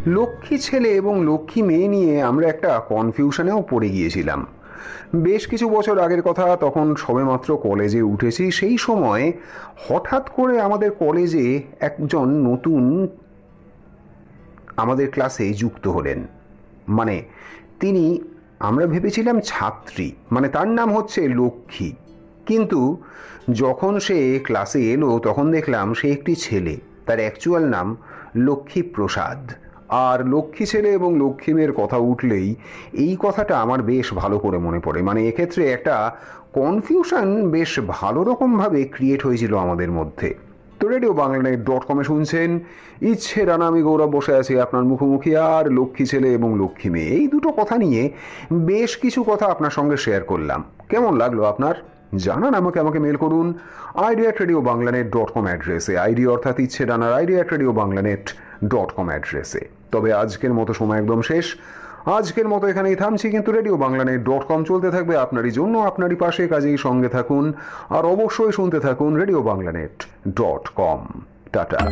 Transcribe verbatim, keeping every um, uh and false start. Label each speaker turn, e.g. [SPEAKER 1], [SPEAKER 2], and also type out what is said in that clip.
[SPEAKER 1] লক্ষ্মী ছেলে এবং লক্ষ্মী মেয়ে নিয়ে আমরা একটা কনফিউশনেও পড়ে গিয়েছিলাম। বেশ কিছু বছর আগের কথা, তখন সবেমাত্র কলেজে উঠেছি। সেই সময় হঠাৎ করে আমাদের কলেজে একজন নতুন আমাদের ক্লাসে যুক্ত হলেন। মানে তিনি, আমরা ভেবেছিলাম ছাত্রী, মানে তার নাম হচ্ছে লক্ষ্মী। কিন্তু যখন সে ক্লাসে এলো তখন দেখলাম সে একটি ছেলে। তার অ্যাকচুয়াল নাম লক্ষ্মী প্রসাদ। আর লক্ষ্মী ছেলে এবং লক্ষ্মী মেয়ের কথা উঠলেই এই কথাটা আমার বেশ ভালো করে মনে পড়ে। মানে এক্ষেত্রে একটা কনফিউশন বেশ ভালো রকমভাবে ক্রিয়েট হয়েছিল আমাদের মধ্যে। তো রেডিও বাংলানেট ডট কমে শুনছেন ইচ্ছে রানা, আমি গৌরব বসে আছি আপনার মুখোমুখি। আর লক্ষ্মী ছেলে এবং লক্ষ্মী মেয়ে, এই দুটো কথা নিয়ে বেশ কিছু কথা আপনার সঙ্গে শেয়ার করলাম। কেমন লাগলো আপনার জানান আমাকে। আমাকে মেল করুন ID at radio বাংলানেট dot com অ্যাড্রেসে। আইডি অর্থাৎ ইচ্ছে রানার ID at radio বাংলানেট dot com অ্যাড্রেসে। তবে আজকের মতো সময় একদম শেষ। আজকের মতো এখানেই থামছি, কিন্তু রেডিও বাংলানেট ডট কম চলতে থাকবে আপনারই জন্য, আপনারই পাশে। কাজেই সঙ্গে থাকুন আর অবশ্যই শুনতে থাকুন রেডিও বাংলানেট ডট কম। টাটা।